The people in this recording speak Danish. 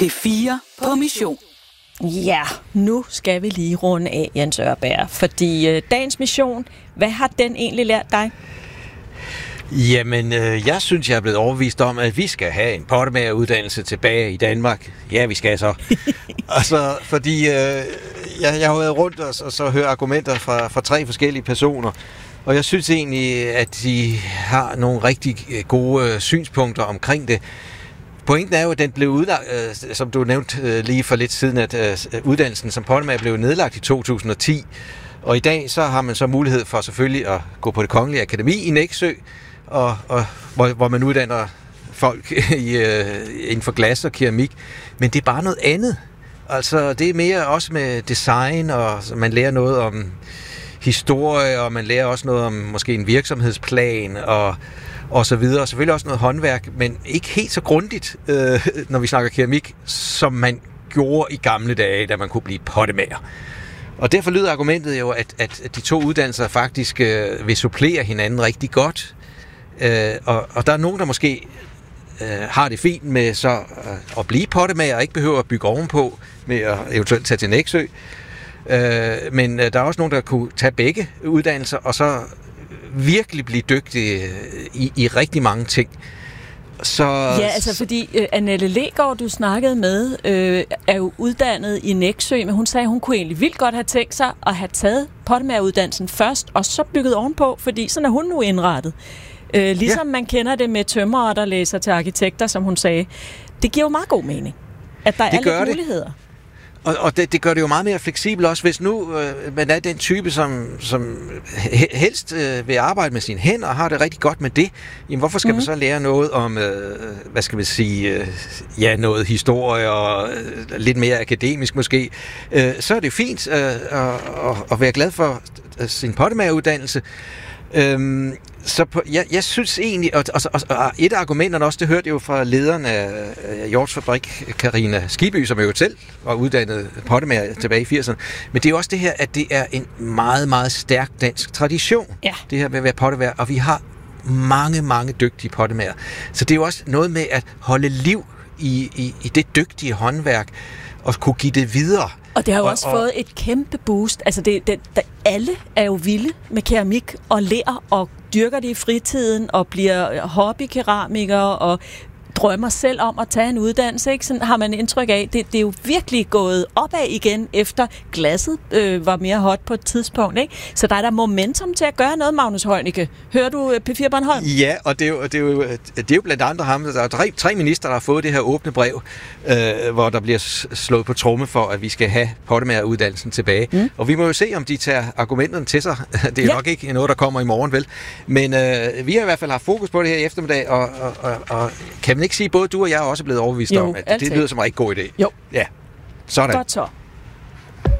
P4 på mission. Ja, nu skal vi lige runde af, Jens Ørberg, fordi dagens mission, hvad har den egentlig lært dig? Jamen, jeg synes, jeg er blevet overbevist om, at vi skal have en pottemageruddannelse tilbage i Danmark. Ja, vi skal så. Altså, fordi jeg har været rundt og så hørt argumenter fra 3 forskellige personer, og jeg synes egentlig, at de har nogle rigtig gode synspunkter omkring det. Pointen er jo, at den blev udlagt, som du nævnte lige for lidt siden, at uddannelsen som pottemager blev nedlagt i 2010. Og i dag så har man så mulighed for selvfølgelig at gå på Det Kongelige Akademi i Nexø, og hvor man uddanner folk inden for glas og keramik. Men det er bare noget andet. Altså det er mere også med design, og man lærer noget om historie, og man lærer også noget om måske en virksomhedsplan, og så videre. Og selvfølgelig også noget håndværk, men ikke helt så grundigt, når vi snakker keramik, som man gjorde i gamle dage, da man kunne blive pottemager. Og derfor lyder argumentet jo, at de 2 uddannelser faktisk vil supplere hinanden rigtig godt. Og der er nogen, der måske har det fint med så at blive pottemager og ikke behøver at bygge ovenpå med at eventuelt tage til Nexø. Men der er også nogen, der kunne tage begge uddannelser og så virkelig blive dygtige i rigtig mange ting. Så, ja, altså fordi Annette Legaard, du snakkede med, er jo uddannet i Nexø, men hun sagde, at hun kunne egentlig vildt godt have tænkt sig at have taget pottemageruddannelsen først, og så bygget ovenpå, fordi sådan er hun nu indrettet. Ligesom man kender det med tømrere, der læser til arkitekter, som hun sagde. Det giver jo meget god mening, at der er lidt muligheder. Og det gør det jo meget mere fleksibelt også, hvis nu man er den type, som helst vil arbejde med sine hænder og har det rigtig godt med det. Jamen hvorfor skal man så lære noget om, hvad skal man sige, noget historie og lidt mere akademisk måske. Så er det fint at være glad for sin pottemageruddannelse. Så jeg synes egentlig, og et af argumenterne også, det hørte jeg jo fra lederen af Hjorts Fabrik, Karina Skibby, som jo selv var uddannet pottemager tilbage i 80'erne. Men det er jo også det her, at det er en meget, meget stærk dansk tradition, det her med at være pottemager, og vi har mange, mange dygtige pottemager. Så det er jo også noget med at holde liv i det dygtige håndværk, og kunne give det videre. Og det har jo også fået et kæmpe boost. Altså alle er jo vilde med keramik og ler og dyrker det i fritiden og bliver hobbykeramikere og drømmer selv om at tage en uddannelse. Ikke? Sådan har man indtryk af. Det er jo virkelig gået opad igen, efter glasset var mere hot på et tidspunkt. Ikke? Så der er der momentum til at gøre noget, Magnus Heunicke. Hører du P4 Bornholm? Ja, og det er jo blandt andre ham. Der er 3 minister, der har fået det her åbne brev, hvor der bliver slået på tromme for, at vi skal have pottemageruddannelsen tilbage. Og vi må jo se, om de tager argumenterne til sig. Det er nok ikke noget, der kommer i morgen, vel? Men vi har i hvert fald haft fokus på det her i eftermiddag, og kan man ikke sige, både du og jeg er også blevet overbevist om, at det lyder som en rigtig god idé. Jo. Ja, sådan. Godt så.